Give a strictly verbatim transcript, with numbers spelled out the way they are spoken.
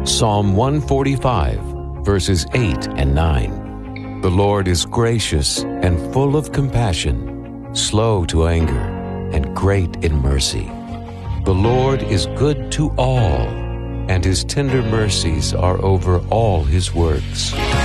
Psalm one forty-five, verses eight and nine. The Lord is gracious and full of compassion, slow to anger, and great in mercy. The Lord is good to all, and his tender mercies are over all his works.